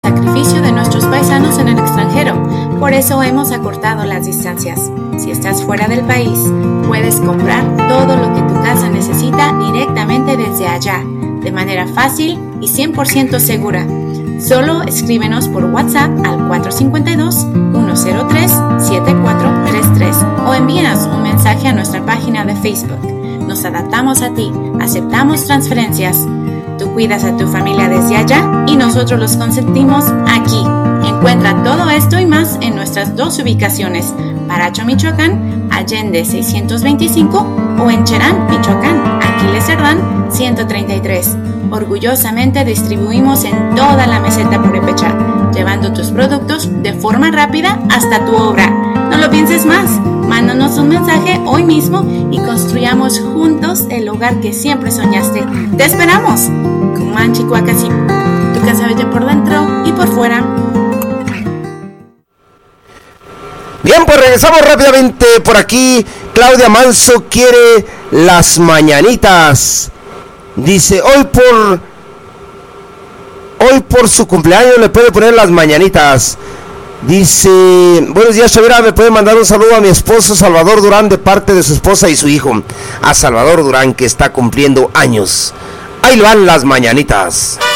sacrificio de nuestros paisanos en el extranjero. Por eso hemos acortado las distancias. Si estás fuera del país, puedes comprar todo lo que tu casa necesita directamente desde allá, de manera fácil y 100% segura. Solo escríbenos por WhatsApp al 452-103-7433 o envíanos un mensaje a nuestra página de Facebook. Nos adaptamos a ti, aceptamos transferencias. Tú cuidas a tu familia desde allá y nosotros los consentimos aquí. Encuentra todo esto y más en nuestras dos ubicaciones, Paracho, Michoacán, Allende 625 o en Cherán, Michoacán, Aquiles Cerdán 133. Orgullosamente distribuimos en toda la meseta purépecha, llevando tus productos de forma rápida hasta tu obra. No lo pienses más, mándanos un mensaje hoy mismo y construyamos juntos el hogar que siempre soñaste. ¡Te esperamos! Cumán, Chihuacasi, tu casa bella por dentro y por fuera. Bien, pues regresamos rápidamente por aquí. Claudia Manso quiere las mañanitas. Dice, hoy por su cumpleaños le puede poner las mañanitas. Dice, buenos días, Chavira, me puede mandar un saludo a mi esposo Salvador Durán de parte de su esposa y su hijo. A Salvador Durán, que está cumpliendo años. Ahí van las mañanitas.